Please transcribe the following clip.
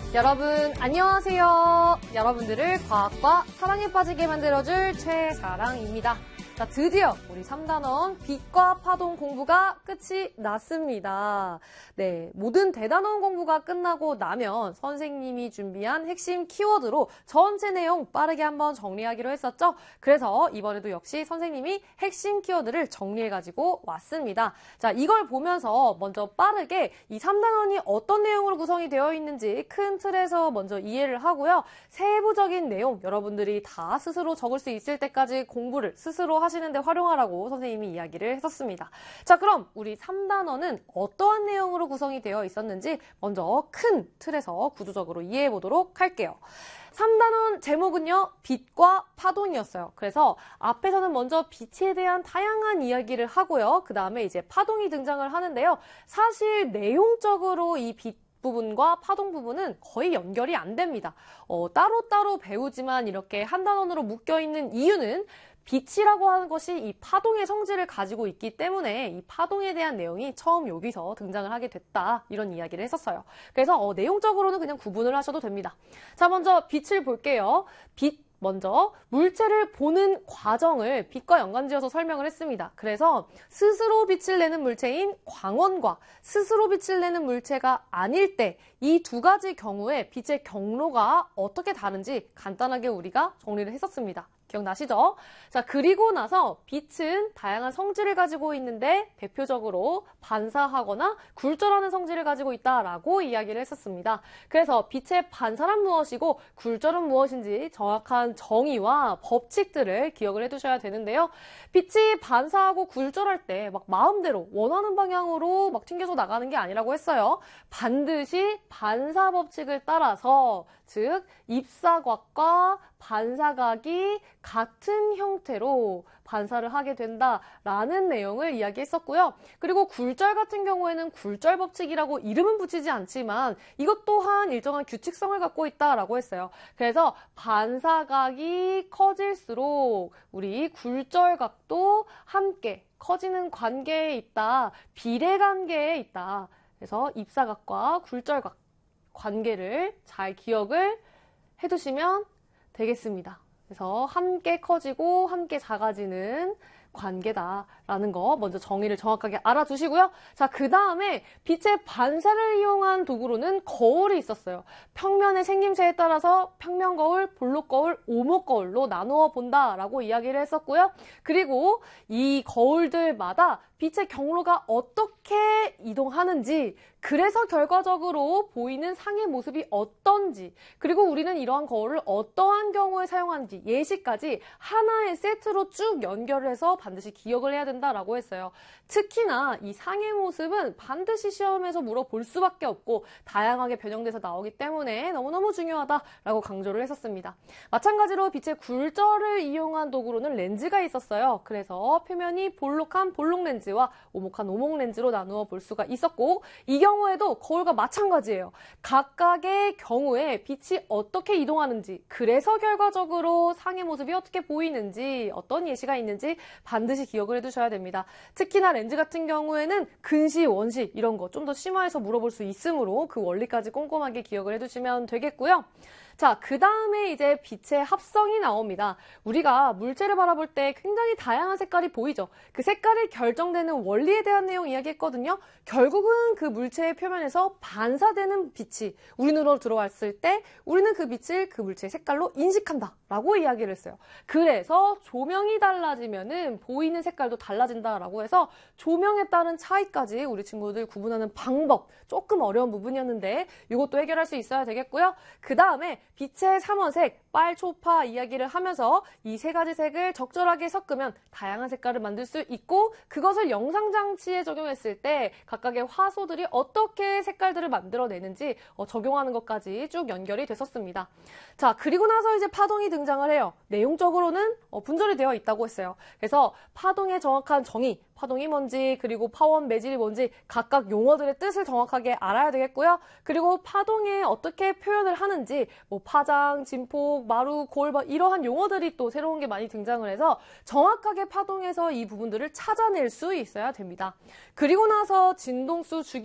여러분 안녕하세요. 여러분들을 과학과 사랑에 빠지게 만들어줄 최사랑입니다. 자, 드디어 우리 3단원 빛과 파동 공부가 끝이 났습니다. 네, 모든 대단원 공부가 끝나고 나면 선생님이 준비한 핵심 키워드로 전체 내용 빠르게 한번 정리하기로 했었죠. 그래서 이번에도 역시 선생님이 핵심 키워드를 정리해가지고 왔습니다. 자, 이걸 보면서 먼저 빠르게 이 3단원이 어떤 내용으로 구성이 되어 있는지 큰 틀에서 먼저 이해를 하고요. 세부적인 내용 여러분들이 다 스스로 적을 수 있을 때까지 공부를 스스로 하시는데 활용하라고 선생님이 이야기를 했었습니다. 자, 그럼 우리 3단원은 어떠한 내용으로 구성이 되어 있었는지 먼저 큰 틀에서 구조적으로 이해해 보도록 할게요. 3단원 제목은요, 빛과 파동이었어요. 그래서 앞에서는 먼저 빛에 대한 다양한 이야기를 하고요. 그 다음에 이제 파동이 등장을 하는데요. 사실 내용적으로 이 빛 부분과 파동 부분은 거의 연결이 안 됩니다. 따로따로 배우지만 이렇게 한 단원으로 묶여있는 이유는 빛이라고 하는 것이 이 파동의 성질을 가지고 있기 때문에 이 파동에 대한 내용이 처음 여기서 등장을 하게 됐다. 이런 이야기를 했었어요. 그래서 내용적으로는 그냥 구분을 하셔도 됩니다. 자, 먼저 빛을 볼게요. 빛. 먼저 물체를 보는 과정을 빛과 연관지어서 설명을 했습니다. 그래서 스스로 빛을 내는 물체인 광원과 스스로 빛을 내는 물체가 아닐 때 이 두 가지 경우에 빛의 경로가 어떻게 다른지 간단하게 우리가 정리를 했었습니다. 기억나시죠? 자, 그리고 나서 빛은 다양한 성질을 가지고 있는데 대표적으로 반사하거나 굴절하는 성질을 가지고 있다라고 이야기를 했었습니다. 그래서 빛의 반사란 무엇이고 굴절은 무엇인지 정확한 정의와 법칙들을 기억을 해두셔야 되는데요. 빛이 반사하고 굴절할 때 막 마음대로 원하는 방향으로 막 튕겨서 나가는 게 아니라고 했어요. 반드시 반사 법칙을 따라서, 즉 입사각과 반사각이 같은 형태로 반사를 하게 된다라는 내용을 이야기했었고요. 그리고 굴절 같은 경우에는 굴절 법칙이라고 이름은 붙이지 않지만 이것 또한 일정한 규칙성을 갖고 있다라고 했어요. 그래서 반사각이 커질수록 우리 굴절각도 함께 커지는 관계에 있다, 비례 관계에 있다. 그래서 입사각과 굴절각 관계를 잘 기억을 해두시면 되겠습니다. 그래서 함께 커지고 함께 작아지는 관계다라는 거 먼저 정의를 정확하게 알아두시고요. 자, 그 다음에 빛의 반사를 이용한 도구로는 거울이 있었어요. 평면의 생김새에 따라서 평면 거울, 볼록 거울, 오목 거울로 나누어 본다라고 이야기를 했었고요. 그리고 이 거울들마다 빛의 경로가 어떻게 이동하는지, 그래서 결과적으로 보이는 상의 모습이 어떤지, 그리고 우리는 이러한 거울을 어떠한 경우에 사용하는지 예시까지 하나의 세트로 쭉 연결을 해서 반드시 기억을 해야 된다라고 했어요. 특히나 이 상의 모습은 반드시 시험에서 물어볼 수밖에 없고 다양하게 변형돼서 나오기 때문에 너무너무 중요하다라고 강조를 했었습니다. 마찬가지로 빛의 굴절을 이용한 도구로는 렌즈가 있었어요. 그래서 표면이 볼록한 볼록 렌즈와 오목한 오목 렌즈로 나누어 볼 수가 있었고, 이 경우에도 거울과 마찬가지예요. 각각의 경우에 빛이 어떻게 이동하는지, 그래서 결과적으로 상의 모습이 어떻게 보이는지, 어떤 예시가 있는지 반드시 기억을 해두셔야 됩니다. 특히나 렌즈 같은 경우에는 근시, 원시 이런 거 좀 더 심화해서 물어볼 수 있으므로 그 원리까지 꼼꼼하게 기억을 해두시면 되겠고요. 자, 그 다음에 이제 빛의 합성이 나옵니다. 우리가 물체를 바라볼 때 굉장히 다양한 색깔이 보이죠. 그 색깔이 결정되는 원리에 대한 내용 이야기했거든요. 결국은 그 물체의 표면에서 반사되는 빛이 우리 눈으로 들어왔을 때 우리는 그 빛을 그 물체의 색깔로 인식한다 라고 이야기를 했어요. 그래서 조명이 달라지면은 보이는 색깔도 달라진다라고 해서 조명에 따른 차이까지 우리 친구들 구분하는 방법, 조금 어려운 부분이었는데 이것도 해결할 수 있어야 되겠고요. 그 다음에 빛의 삼원색, 빨, 초파 이야기를 하면서 이 세 가지 색을 적절하게 섞으면 다양한 색깔을 만들 수 있고, 그것을 영상장치에 적용했을 때 각각의 화소들이 어떻게 색깔들을 만들어내는지 적용하는 것까지 쭉 연결이 됐었습니다. 자, 그리고 나서 이제 파동이 등장을 해요. 내용적으로는 분절이 되어 있다고 했어요. 그래서 파동의 정확한 정의, 파동이 뭔지, 그리고 파원 매질이 뭔지 각각 용어들의 뜻을 정확하게 알아야 되겠고요. 그리고 파동에 어떻게 표현을 하는지, 뭐 파장, 진폭, 마루, 골, 이러한 용어들이 또 새로운 게 많이 등장을 해서 정확하게 파동에서 이 부분들을 찾아낼 수 있어야 됩니다. 그리고 나서 진동수, 주기